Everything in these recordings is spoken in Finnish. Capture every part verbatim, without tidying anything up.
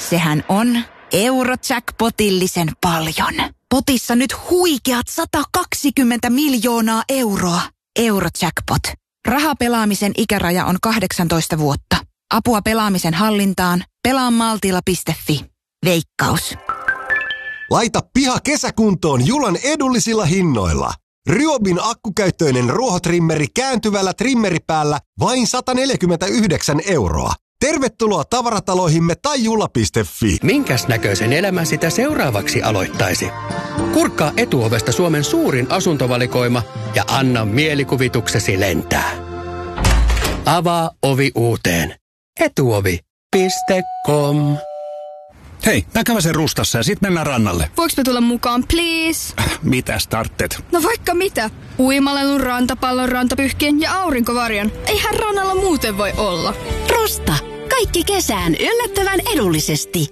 Sehän on Eurojackpotillisen paljon. Potissa nyt huikeat sata kaksikymmentä miljoonaa euroa. Eurojackpot. Rahapelaamisen ikäraja on kahdeksantoista vuotta. Apua pelaamisen hallintaan. Pelaa maltilla piste fi. Veikkaus. Laita piha kesäkuntoon Julan edullisilla hinnoilla. Ryobin akkukäyttöinen ruohotrimmeri kääntyvällä trimmeripäällä vain sata neljäkymmentäyhdeksän euroa. Tervetuloa tavarataloihimme tai jula piste fi. Minkäs näköisen elämän sitä seuraavaksi aloittaisi? Kurkkaa Etuovesta Suomen suurin asuntovalikoima ja anna mielikuvituksesi lentää. Avaa ovi uuteen. etuovi piste com. Hei, mä käväsen Rustassa ja sit mennään rannalle. Voinko mä tulla mukaan, please? Mitä starttet? No vaikka mitä. Uimalelun, rantapallon, rantapyhkien ja aurinkovarjon. Eihän rannalla muuten voi olla. Rusta. Kaikki kesään yllättävän edullisesti.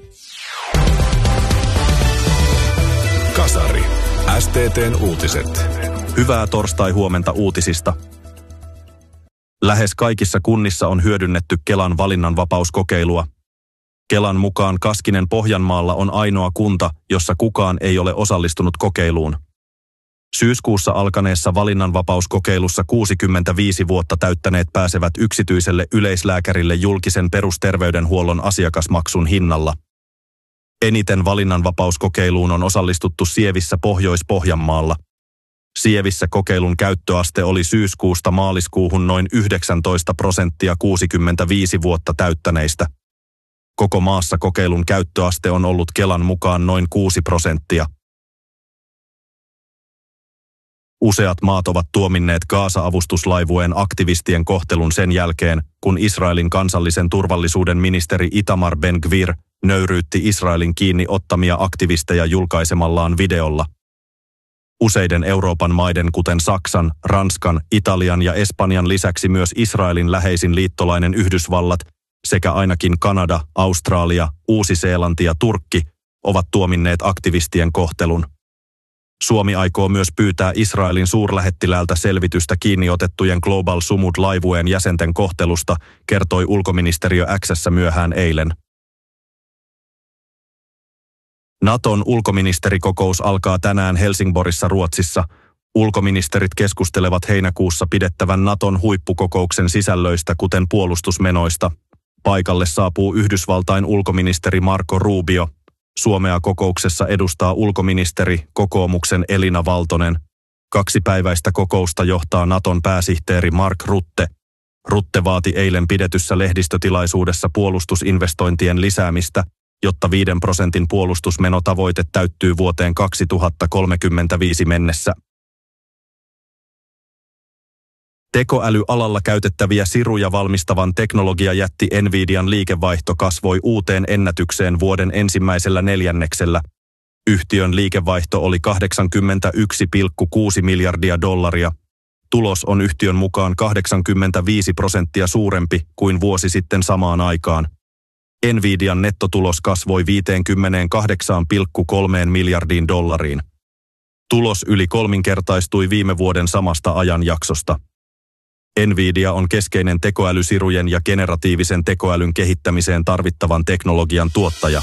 Kasari. S T T:n uutiset. Hyvää torstai-huomenta uutisista. Lähes kaikissa kunnissa on hyödynnetty Kelan valinnanvapauskokeilua. Kelan mukaan Kaskinen Pohjanmaalla on ainoa kunta, jossa kukaan ei ole osallistunut kokeiluun. Syyskuussa alkaneessa valinnanvapauskokeilussa kuusikymmentäviisi vuotta täyttäneet pääsevät yksityiselle yleislääkärille julkisen perusterveydenhuollon asiakasmaksun hinnalla. Eniten valinnanvapauskokeiluun on osallistuttu Sievissä Pohjois-Pohjanmaalla. Sievissä kokeilun käyttöaste oli syyskuusta maaliskuuhun noin yhdeksäntoista prosenttia kuusikymmentäviisi vuotta täyttäneistä. Koko maassa kokeilun käyttöaste on ollut Kelan mukaan noin kuusi prosenttia. Useat maat ovat tuominneet Gaza-avustuslaivueen aktivistien kohtelun sen jälkeen, kun Israelin kansallisen turvallisuuden ministeri Itamar Ben-Gvir nöyryytti Israelin kiinni ottamia aktivisteja julkaisemallaan videolla. Useiden Euroopan maiden kuten Saksan, Ranskan, Italian ja Espanjan lisäksi myös Israelin läheisin liittolainen Yhdysvallat sekä ainakin Kanada, Australia, Uusi-Seelanti ja Turkki ovat tuominneet aktivistien kohtelun. Suomi aikoo myös pyytää Israelin suurlähettiläältä selvitystä kiinni otettujen Global Sumud-laivueen jäsenten kohtelusta, kertoi ulkoministeriö X:ssä myöhään eilen. Naton ulkoministerikokous alkaa tänään Helsingborissa Ruotsissa. Ulkoministerit keskustelevat heinäkuussa pidettävän Naton huippukokouksen sisällöistä, kuten puolustusmenoista. Paikalle saapuu Yhdysvaltain ulkoministeri Marco Rubio. Suomea kokouksessa edustaa ulkoministeri kokoomuksen Elina Valtonen. Kaksipäiväistä kokousta johtaa Naton pääsihteeri Mark Rutte. Rutte vaati eilen pidetyssä lehdistötilaisuudessa puolustusinvestointien lisäämistä, jotta viiden prosentin puolustusmenotavoite täyttyy vuoteen kaksituhattakolmekymmentäviisi mennessä. Tekoälyalalla käytettäviä siruja valmistavan teknologiajätti Nvidian liikevaihto kasvoi uuteen ennätykseen vuoden ensimmäisellä neljänneksellä. Yhtiön liikevaihto oli kahdeksankymmentäyksi pilkku kuusi miljardia dollaria. Tulos on yhtiön mukaan kahdeksankymmentäviisi prosenttia suurempi kuin vuosi sitten samaan aikaan. Nvidian nettotulos kasvoi viisikymmentäkahdeksan pilkku kolme miljardiin dollariin. Tulos yli kolminkertaistui viime vuoden samasta ajanjaksosta. Nvidia on keskeinen tekoälysirujen ja generatiivisen tekoälyn kehittämiseen tarvittavan teknologian tuottaja.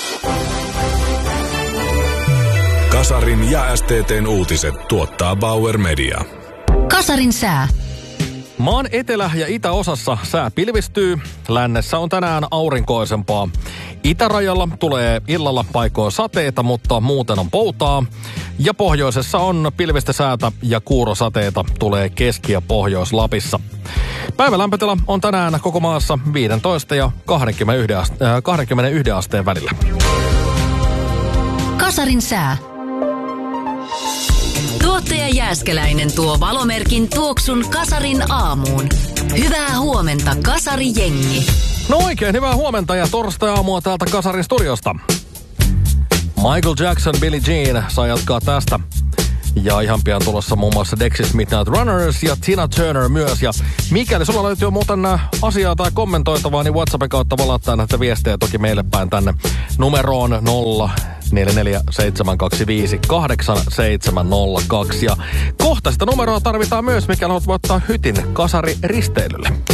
Kasarin ja S T T:n uutiset tuottaa Bauer Media. Kasarin sää. Maan etelä- ja itäosassa sää pilvistyy. Lännessä on tänään aurinkoisempaa. Itärajalla tulee illalla paikoin sateita, mutta muuten on poutaa. Ja pohjoisessa on pilvistä säätä ja kuurosateita tulee Keski- ja Pohjois-Lapissa. Päivän lämpötila on tänään koko maassa viisitoista ja kaksikymmentäyksi asteen välillä. Kasarin sää. Tuottaja Jääskeläinen tuo valomerkin tuoksun Kasarin aamuun. Hyvää huomenta, Kasari-jengi. No oikein hyvää huomenta ja torstai-aamua täältä Kasarin studiosta. Michael Jackson, Billie Jean saa jatkaa tästä. Ja ihan pian tulossa muun muassa Dexys Midnight Runners ja Tina Turner myös. Ja mikäli sulla löytyy muuten asiaa tai kommentoitavaa, niin WhatsAppin kautta valataan näitä viestejä toki meille päin tänne numeroon nolla neljä neljä seitsemän kaksi viisi kahdeksan seitsemän nolla kaksi. Ja kohta sitä numeroa tarvitaan myös, mikäli haluat ottaa hytin Kasari risteilylle.